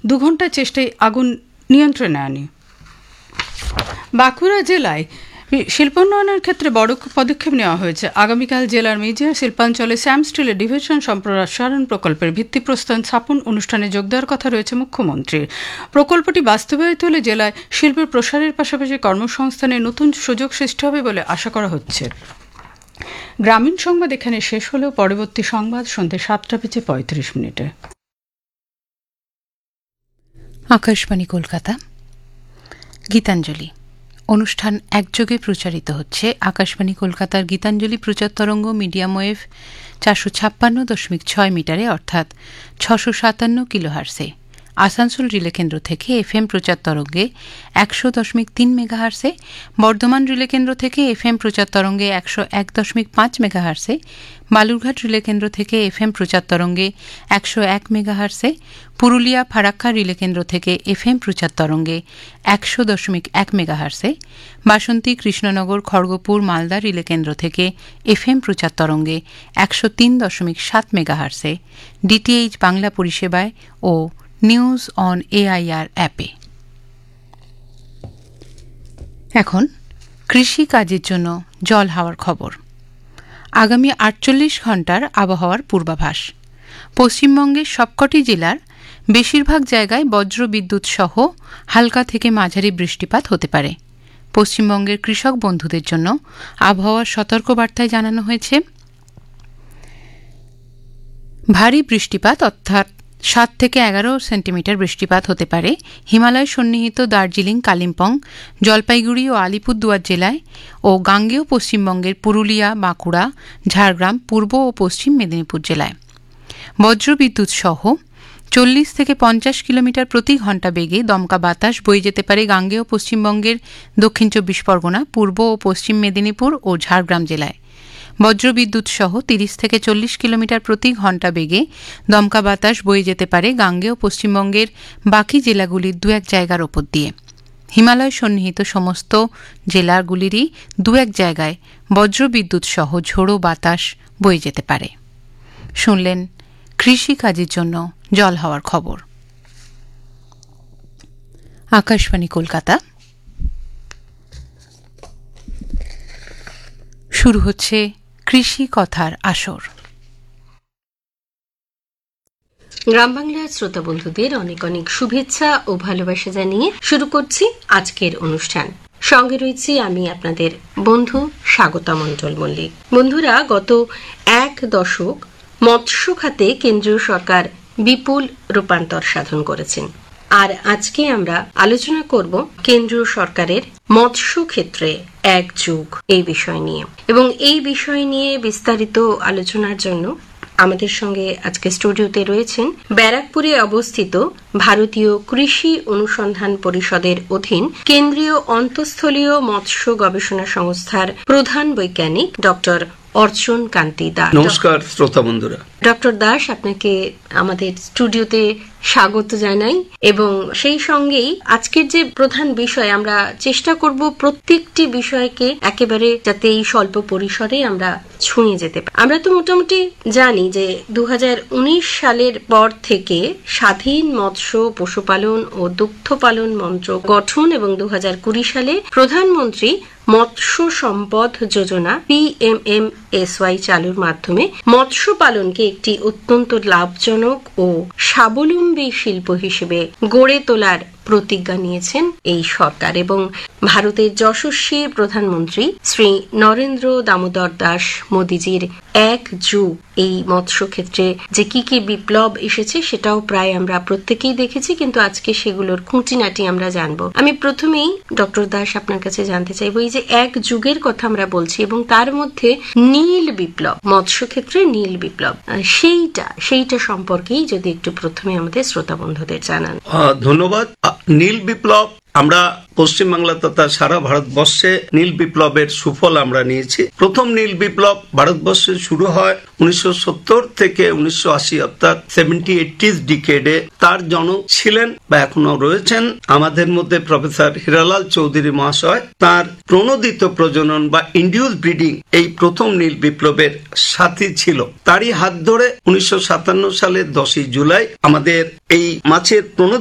2 ঘণ্টার চেষ্টায় আগুন নিয়ন্ত্রণে আনে। বাঁকুড়া জেলায় শিল্পোন্নয়নের ক্ষেত্রে বড় পদক্ষেপ নেওয়া হয়েছে। আগামীকাল জেলার মেজিয়া শিল্পাঞ্চলে শ্যাম স্টিলের ডিভিশন সম্প্রসারণ প্রকল্পের ভিত্তিপ্রস্তর স্থাপন অনুষ্ঠানে যোগ দেওয়ার কথা রয়েছে মুখ্যমন্ত্রীর। প্রকল্পটি বাস্তবায়িত হলে জেলায় শিল্পের প্রসারের পাশাপাশি কর্মসংস্থানের নতুন সুযোগ সৃষ্টি হবে বলে আশা করা হচ্ছে। গ্রামীণ সংবাদ এখানে শেষ হলেও পরবর্তী সংবাদ সন্ধ্যে 7:35। আকাশবাণী কলকাতা। গীতাঞ্জলি অনুষ্ঠান একযোগে প্রচারিত হচ্ছে আকাশবাণী কলকাতার গীতাঞ্জলি প্রচার তরঙ্গ মিডিয়াম ওয়েভ 456.6 মিটারে অর্থাৎ 657 কিলোহার্সে, আসানসোল রিলে কেন্দ্র থেকে এফএম প্রচার তরঙ্গে 100.3 মেগাহার্সে, বর্ধমান রিলে কেন্দ্র থেকে এফএম প্রচার তরঙ্গে 101.5 মেগাহার্সে, বালুরঘাট রিলে কেন্দ্র থেকে এফএম প্রচার তরঙ্গে 101 মেগাহার্সে, পুরুলিয়া ফারাক্কা রিলে কেন্দ্র থেকে এফএম প্রচার তরঙ্গে 100.1 মেগাহার্সে, বাসন্তী কৃষ্ণনগর খড়গপুর মালদা রিলে কেন্দ্র থেকে এফএম প্রচার তরঙ্গে 103.7 মেগাহার্সে, ডিটিএইচ বাংলা পরিষেবায় ও নিউজ অন এআইআর অ্যাপে। এখন কৃষি কাজের জন্য জল হাওয়ার খবর। আগামী 48 ঘণ্টার আবহাওয়ার পূর্বাভাস। পশ্চিমবঙ্গের সবকটি জেলার বেশিরভাগ জায়গায় বজ্র বিদ্যুৎ সহ হালকা থেকে মাঝারি বৃষ্টিপাত হতে পারে। পশ্চিমবঙ্গের কৃষক বন্ধুদের জন্য আবহাওয়ার সতর্কবার্তায় জানানো হয়েছে, ভারী বৃষ্টিপাত অর্থাৎ 7 থেকে 11 সেন্টিমিটার বৃষ্টিপাত হতে পারে হিমালয় সন্নিহিত দার্জিলিং, কালিম্পং, জলপাইগুড়ি ও আলিপুরদুয়ার জেলায় ও গাঙ্গেয় পশ্চিমবঙ্গের পুরুলিয়া, বাঁকুড়া, ঝাড়গ্রাম, পূর্ব ও পশ্চিম মেদিনীপুর জেলায়। বজ্রবিদ্যুৎ সহ 40 থেকে 50 কিলোমিটার প্রতি ঘণ্টা বেগে দমকা বাতাস বয়ে যেতে পারে গাঙ্গেয় পশ্চিমবঙ্গের দক্ষিণ 24 পরগনা, পূর্ব ও পশ্চিম মেদিনীপুর ও ঝাড়গ্রাম জেলায়। বজ্রবিদ্যুৎ সহ 30 থেকে 40 কিলোমিটার প্রতি ঘণ্টা বেগে দমকা বাতাস বয়ে যেতে পারে গাঙ্গেয় পশ্চিমবঙ্গের বাকি জেলাগুলির 2-1 জায়গার ওপর দিয়ে। হিমালয় সন্নিহিত সমস্ত জেলাগুলিরই 2-1 জায়গায় বজ্রবিদ্যুৎ সহ ঝোড়ো বাতাস বয়ে যেতে পারে। শুনলেন কৃষি কাজের জন্য জল হাওয়ার খবর। আকাশবাণী কলকাতা। শুরু হচ্ছে কৃষি কথার আসর। গ্রাম বাংলার শ্রোতা বন্ধুদের অনেক অনেক শুভেচ্ছা ও ভালোবাসা জানিয়ে শুরু করছি আজকের অনুষ্ঠান। সঙ্গে রয়েছি আমি আপনাদের বন্ধু স্বাগতা মণ্ডল মল্লিক। বন্ধুরা, গত 1 দশক মৎস্য খাতে কেন্দ্রীয় সরকার বিপুল রূপান্তর সাধন করেছেন। আর আজকে আমরা আলোচনা করব কেন্দ্রীয় সরকারের মৎস্য ক্ষেত্রে এক যুগ এই বিষয় নিয়ে। এবং এই বিষয় নিয়ে বিস্তারিত আলোচনার জন্য আমাদের সঙ্গে আজকে স্টুডিওতে রয়েছেন ব্যারাকপুরে অবস্থিত ভারতীয় কৃষি অনুসন্ধান পরিষদের অধীন কেন্দ্রীয় অন্তঃস্থলীয় মৎস্য গবেষণা সংস্থার প্রধান বৈজ্ঞানিক ডক্টর অর্চন কান্তি দাস। নমস্কার শ্রোতা বন্ধুরা। ডক্টর দাস, আপনাকে আমাদের স্টুডিওতে স্বাগত জানাই। এবং সেই সঙ্গেই আজকের যে প্রধান বিষয়, আমরা চেষ্টা করব প্রত্যেকটি বিষয়কে একেবারে যাতে এই স্বল্প পরিসরে আমরা ছুঁয়ে যেতে পারি। আমরা তো মোটামুটি জানি যে 2019 সালের পর থেকে স্বাধীন মৎস্য, পশুপালন ও দুগ্ধ পালন মন্ত্রক গঠন এবং 2020 সালে প্রধানমন্ত্রী মৎস্য সম্পদ যোজনা PMMSY চালুর মাধ্যমে মৎস্য পালনকে একটি অত্যন্ত লাভজনক ও স্বাবলম্বী শিল্প হিসেবে গড়ে তোলার প্রতিজ্ঞা নিয়েছেন এই সরকার। এবং ভারতের যশস্বী প্রধানমন্ত্রী শ্রী নরেন্দ্র দামোদর দাস মোদীজির এক যুগ এই মৎস্য ক্ষেত্রে যে কি কি বিপ্লব এসেছে সেটাও প্রায় আমরা প্রত্যেকেই দেখেছি, কিন্তু আজকে সেগুলোর খুঁটিনাটি আমরা জানবো। আমি প্রথমেই ডক্টর দাস আপনার কাছে জানতে চাইবো, এই যে এক যুগের কথা আমরা বলছি এবং তার মধ্যে নীল বিপ্লব, মৎস্য ক্ষেত্রে নীল বিপ্লব, সেইটা সম্পর্কেই যদি একটু প্রথমে আমাদের শ্রোতা বন্ধুদের জানান। ধন্যবাদ। নীল বিপ্লব আমরা পশ্চিমবাংলা তথা সারা ভারতবর্ষে নীল বিপ্লবের সুফল আমরা নিয়েছি। প্রথম নীল বিপ্লব ভারতবর্ষে শুরু হয় 1970 থেকে 1980 অর্থাৎ 70-80s ডিকেডে। তার জনক ছিলেন বা এখনো রয়েছেন আমাদের মধ্যে প্রফেসর হীরালাল চৌধুরী মহাশয়। তার প্রণোদিত প্রজনন বা ইন্ডিউস ব্রিডিং এই প্রথম নীল বিপ্লবের সাথী ছিল। তারই হাত ধরে 1957 সালের 10ই জুলাই আমাদের এই মাছের